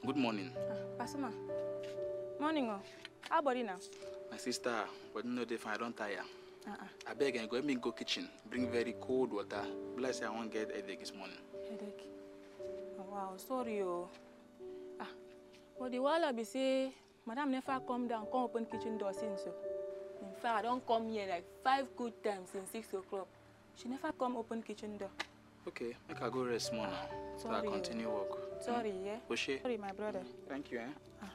Good morning. Pasuma. Morning, oh. How about you now? My sister, but no day fine, I don't tire. I beg and go let me go kitchen. Bring very cold water. Bless you, I won't get headache this morning. Headache? Oh, wow, sorry, oh. But the while I be say, Madam never come down, come open kitchen door since so. In fact, I don't come here like 5 good times since 6 o'clock. She never come open kitchen door. Okay, make her go rest more now. So I continue work. Sorry, yeah? Oshé. Sorry, my brother. Thank you, eh?